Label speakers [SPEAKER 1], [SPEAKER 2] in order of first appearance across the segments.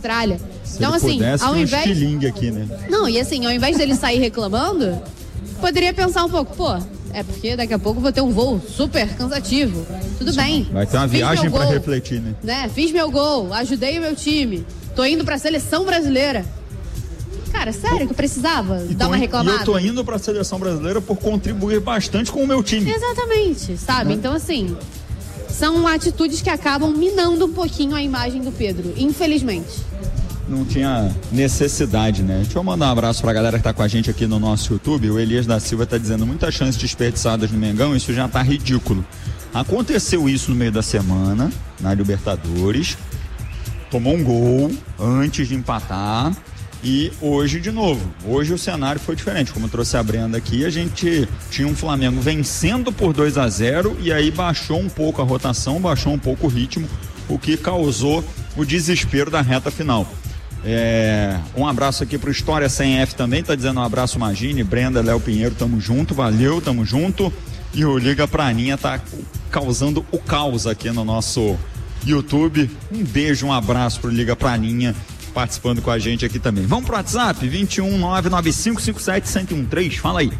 [SPEAKER 1] Austrália.
[SPEAKER 2] Se
[SPEAKER 1] então,
[SPEAKER 2] ele
[SPEAKER 1] assim,
[SPEAKER 2] pudesse,
[SPEAKER 1] ao invés...
[SPEAKER 2] estilingue aqui, né?
[SPEAKER 1] Não, e assim, ao invés dele sair reclamando, poderia pensar um pouco, pô, é porque daqui a pouco eu vou ter um voo super cansativo. Tudo bem.
[SPEAKER 2] Vai ter uma viagem pra refletir, né?
[SPEAKER 1] Fiz meu gol, ajudei o meu time, tô indo pra seleção brasileira. Cara, sério que eu precisava dar uma reclamada?
[SPEAKER 2] E eu tô indo pra seleção brasileira por contribuir bastante com o meu time.
[SPEAKER 1] Exatamente, sabe? Então, assim, são atitudes que acabam minando um pouquinho a imagem do Pedro, infelizmente.
[SPEAKER 2] Não tinha necessidade, né? Deixa eu mandar um abraço pra galera que tá com a gente aqui no nosso YouTube. O Elias da Silva tá dizendo muitas chances desperdiçadas no Mengão, isso já tá ridículo. Aconteceu isso no meio da semana, na Libertadores, tomou um gol antes de empatar e hoje de novo. Hoje o cenário foi diferente, como eu trouxe a Brenda aqui, a gente tinha um Flamengo vencendo por 2-0 e aí baixou um pouco a rotação, baixou um pouco o ritmo, o que causou o desespero da reta final. Um abraço aqui pro História Sem F também, tá dizendo um abraço Magine, Brenda, Léo Pinheiro, tamo junto, valeu, tamo junto. E o Liga Praninha tá causando o caos aqui no nosso YouTube. Um beijo, um abraço pro Liga Praninha participando com a gente aqui também. Vamos pro WhatsApp, 21995571013, fala aí.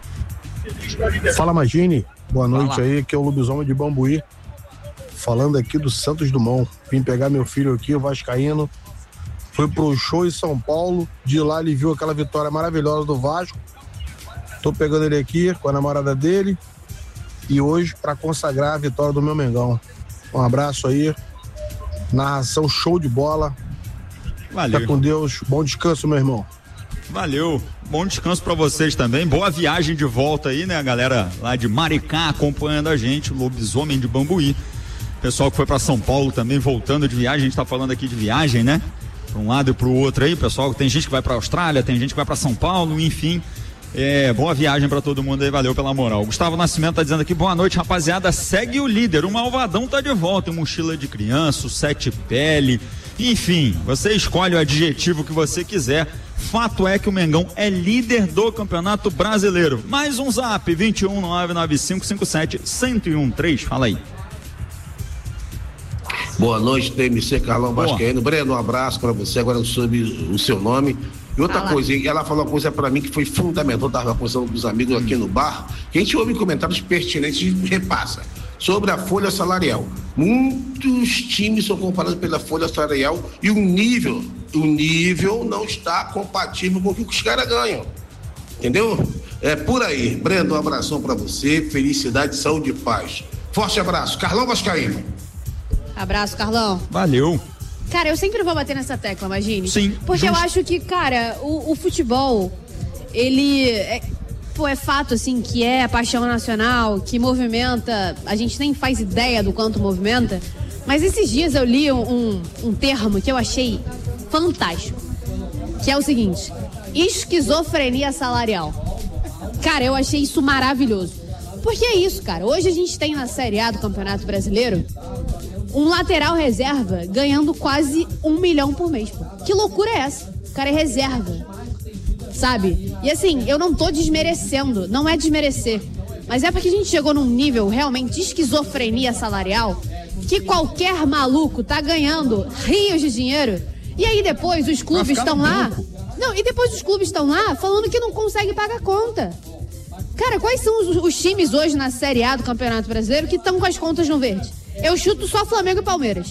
[SPEAKER 3] Fala Magine, boa noite aí, que é o Lobisomem de Bambuí, falando aqui do Santos Dumont. Vim pegar meu filho aqui, o vascaíno, foi pro show em São Paulo, de lá ele viu aquela vitória maravilhosa do Vasco. Tô pegando ele aqui com a namorada dele e hoje para consagrar a vitória do meu Mengão. Um abraço aí, narração show de bola.
[SPEAKER 2] Valeu.
[SPEAKER 3] Fica com Deus, bom descanso, meu irmão.
[SPEAKER 2] Valeu, bom descanso pra vocês também, boa viagem de volta aí, né, a galera lá de Maricá acompanhando a gente, o Lobisomem de Bambuí, pessoal que foi pra São Paulo também voltando de viagem, a gente tá falando aqui de viagem, né, pra um lado e pro outro aí, pessoal, tem gente que vai pra Austrália, tem gente que vai pra São Paulo, enfim, boa viagem pra todo mundo aí, valeu pela moral. Gustavo Nascimento tá dizendo aqui, boa noite rapaziada, segue o líder, o Malvadão tá de volta, mochila de criança, o sete pele, enfim, você escolhe o adjetivo que você quiser. Fato é que o Mengão é líder do Campeonato Brasileiro. Mais um zap, 21995571013, fala aí.
[SPEAKER 4] Boa noite, TMC Carlão Vascaíno. Breno, um abraço pra você, agora eu soube o seu nome. E outra coisa, ela falou uma coisa pra mim que foi fundamental, eu tava conversando com os amigos aqui no bar, que a gente ouve comentários pertinentes e repassa sobre a folha salarial. Muitos times são comparados pela folha salarial e o nível não está compatível com o que os caras ganham. Entendeu? É por aí. Brendo, um abração pra você, felicidade, saúde e paz. Forte abraço. Carlão Vascaíno.
[SPEAKER 1] Abraço, Carlão.
[SPEAKER 2] Valeu.
[SPEAKER 1] Cara, eu sempre vou bater nessa tecla, Magine.
[SPEAKER 2] Sim.
[SPEAKER 1] Porque eu acho que, cara, o futebol, ele... é fato, assim, que é a paixão nacional, que movimenta, a gente nem faz ideia do quanto movimenta, mas esses dias eu li um termo que eu achei fantástico, que é o seguinte, esquizofrenia salarial. Cara, eu achei isso maravilhoso, porque é isso, cara, hoje a gente tem na Série A do Campeonato Brasileiro um lateral reserva ganhando quase 1 milhão por mês, pô. Que loucura é essa? O cara é reserva, sabe? E assim, eu não tô desmerecendo, não é desmerecer, mas é porque a gente chegou num nível realmente de esquizofrenia salarial que qualquer maluco tá ganhando rios de dinheiro e aí depois os clubes estão lá... Não, e depois os clubes estão lá falando que não conseguem pagar conta. Cara, quais são os times hoje na Série A do Campeonato Brasileiro que estão com as contas no verde? Eu chuto só Flamengo e Palmeiras.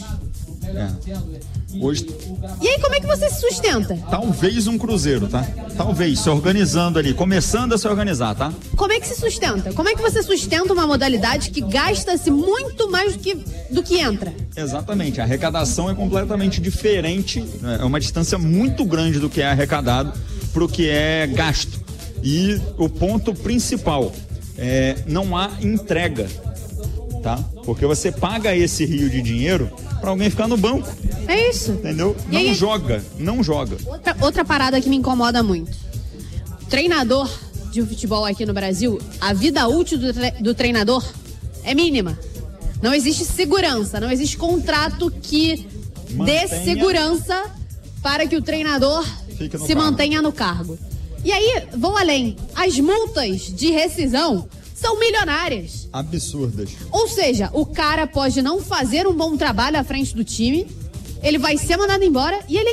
[SPEAKER 2] Hoje...
[SPEAKER 1] E aí, como é que você se sustenta?
[SPEAKER 2] Talvez um Cruzeiro, tá? Talvez, se organizando ali, começando a se organizar, tá?
[SPEAKER 1] Como é que se sustenta? Como é que você sustenta uma modalidade que gasta-se muito mais do que entra?
[SPEAKER 2] Exatamente, a arrecadação é completamente diferente, é uma distância muito grande do que é arrecadado pro que é gasto. E o ponto principal não há entrega, tá? Porque você paga esse rio de dinheiro pra alguém ficar no banco.
[SPEAKER 1] É isso.
[SPEAKER 2] Entendeu? Não joga.
[SPEAKER 1] Outra parada que me incomoda muito. Treinador de futebol aqui no Brasil, a vida útil do treinador é mínima. Não existe segurança, não existe contrato que dê segurança para que o treinador se mantenha no cargo. E aí, vou além. As multas de rescisão são milionárias.
[SPEAKER 2] Absurdas.
[SPEAKER 1] Ou seja, o cara pode não fazer um bom trabalho à frente do time, ele vai ser mandado embora e ele